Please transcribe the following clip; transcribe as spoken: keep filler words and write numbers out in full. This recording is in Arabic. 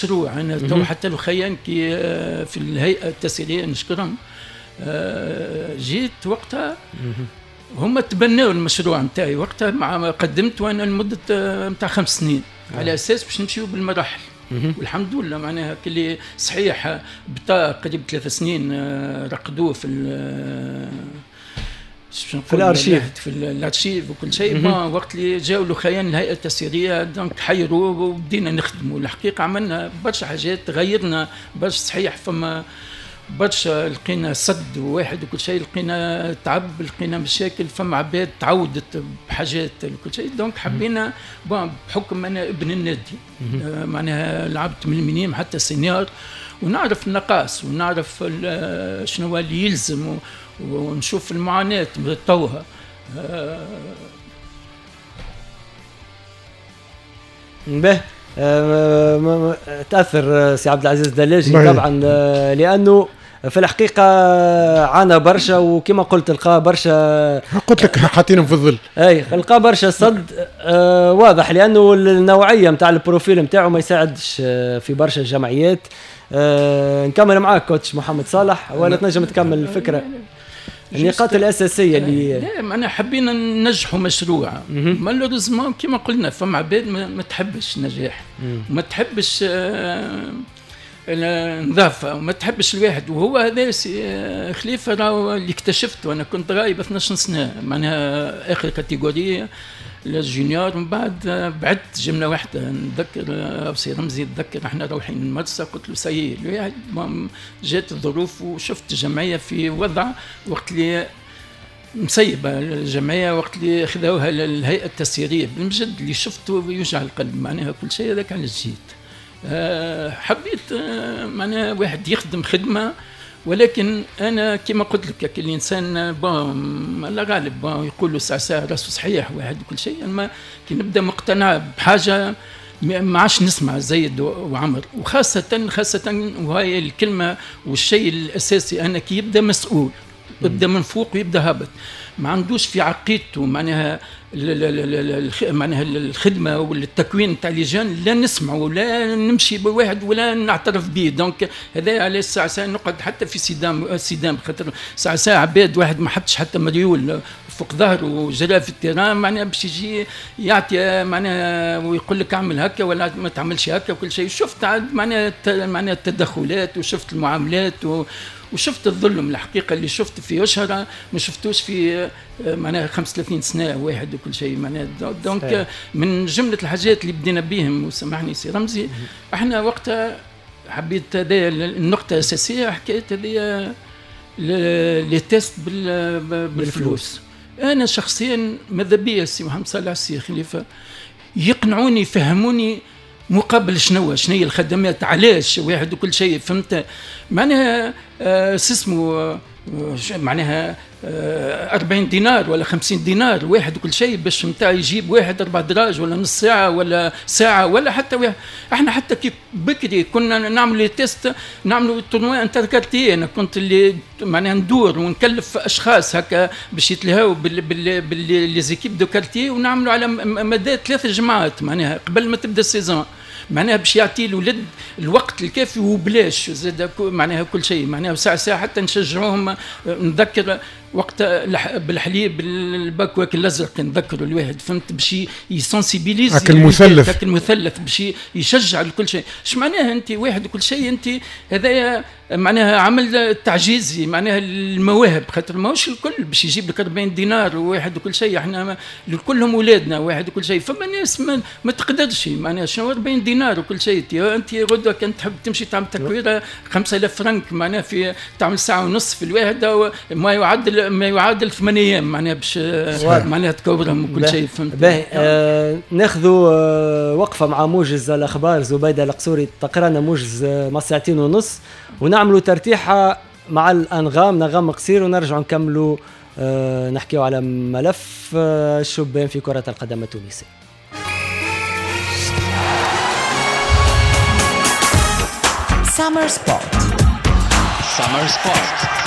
مشروع. انا تو حتى لو خيان كي في الهيئه التسييريه نشكرهم، جيت وقتها هم تبنوا المشروع نتاعي وقتها، مع قدمت وانا لمده نتاع خمس سنين على اساس باش نمشيو بالمراحل. والحمد لله معناها كلي صحيح بتا قريب ثلاث سنين رقدوه في في الارشيف في الارشيف وكل شيء. وقت اللي جاوا له خيان الهيئه التسييريه دونك حيروا وبدينا نخدموا. الحقيقه عملنا برشا حاجات، غيرنا برشا. صحيح فما برشا لقينا صد واحد وكل شيء، لقينا تعب، لقينا مشاكل، فما عباد تعودت بحاجات وكل شيء. دونك حبينا بحكم انا ابن النادي آه معناها لعبت من المنيم حتى سينيور، ونعرف النقاص ونعرف شنو اللي يلزم، ونشوف المعاناه توها. آه به أه تأثر سي عبد العزيز الدلاجي طبعا، أه لأنه في الحقيقة عانى برشا، وكما قلت لقى برشا، قلت لك حاطينهم في الظل، اي لقى برشا صد أه واضح، لأنه النوعية متاع البروفيل متاعه ما يساعدش في برشا جمعيات. أه نكمل معاك كوتش محمد صالح ولا تنجم تكمل الفكرة؟ النقاط الأساسية اللي لا أنا حبينا ننجحوا مشروع. مالوريزمون كما قلنا فما عباد ما تحبش النجاح، ما تحبش النظافة، وما تحبش الواحد. وهو هذا خليفة راهو اللي اكتشفته. أنا كنت غايب اثناش سنة معناها آخر كاتيجورية للجونيور، من بعد بعدت جملة واحدة. نذكر سي رمزي، نتذكر احنا رايحين المدرسة، قلت له سيء الواحد جات الظروف وشفت الجمعية في وضع وقت اللي مسيبة الجمعية، وقت اللي خذوها للهيئة التسييرية بالمجد اللي شفته يوجع القلب معناها كل شيء. هذاك على جيت أه حبيت أه معناها واحد يخدم خدمة، ولكن انا كما قلت لك الانسان بون لا غالب بون يقولوا ساعه ساعه راسه صحيح واحد وكل شيء. اما كي نبدا مقتنع بحاجه ما عادش نسمع زيد وعمر، وخاصه خاصه وهي الكلمه والشيء الاساسي، انا كي يبدا مسؤول يبدا من فوق ويبدا هابط، ما عندوش في عقيدته معناها معناها الخدمه والتكوين تاع اللجان لا نسمع ولا نمشي بواحد ولا نعترف به. دونك هذا على الساعه ساعه نقعد حتى في سيدام سيدام خاطر ساعه ساعه عباد واحد ما حطش حتى مريول فوق ظهره وجرى في التيران معناها باش يجي يعطي معناها ويقول لك اعمل هكا ولا ما تعملش هكا وكل شيء. شفت معناها معناها التدخلات وشفت المعاملات و وشفت الظلم. الحقيقة اللي شفت في أشهر ما شفتوش في معناها خمسة وثلاثين سنة واحد وكل شيء معناها. دونك من جملة الحاجات اللي بدينا بهم وسامحني سي رمزي، احنا وقتها حبيت هذه النقطة الأساسية حكاية هذه لي تيست بالفلوس. أنا شخصيا ماذا بيا سي محمد صالح السي خليفة يقنعوني يفهموني مقابل شنو شنو هي الخدمات علاش واحد وكل شيء. فهمت معناها آه اسمه آه معناها آه أربعين دينار ولا خمسين دينار واحد وكل شيء باش متاع يجيب واحد أربع دراج ولا نص ساعة ولا ساعة ولا حتى واحد. احنا حتى كي بكري كنا نعملوا تيست نعملوا تورنوا انتركارتي، انا كنت اللي معناها ندور ونكلف اشخاص هكا باش يتلهاو باللي زيكيب دو كارتي ونعملوا على مدى ثلاث جماعات معناها قبل ما تبدا السيزون معناها باش يعطي الولد الوقت الكافي وبلاش زاد معناها كل شيء معناها ساعة ساعة حتى نشجعوهم. نذكر وقت بالحليب الباكواك الازرق نذكروا الواحد فهمت باش يسنسيبيليزي هاك المثلث هاك المثلث باش يشجع لكل شيء. اش معناها انت واحد وكل شيء انت هذايا معناها عمل تعجيزي معناها المواهب خاطر ماهوش الكل باش يجيب لك أربعين دينار وواحد وكل شيء. احنا كلهم اولادنا واحد وكل شيء، فما ناس ما, ما تقدرش معناها شنو أربعين دينار وكل شيء. انت غدوه كان تحب تمشي تعمل تكويره خمسة آلاف فرنك معناها في تعمل ساعه ونص في الواحده ما يعادل ما يعادل ثمانية ايام معناها باش معناها تكورهم وكل شيء. فهمت باهي آه ناخذوا آه وقفه مع موجز الاخبار زبيده القصوري تقرانا موجز آه ما ساعتين ونص ونعملوا ترتيحه مع الانغام نغم قصير ونرجع نكملوا آه نحكيو على ملف آه الشبان في كره القدم التونسيه. Summer Sport. Summer Sport.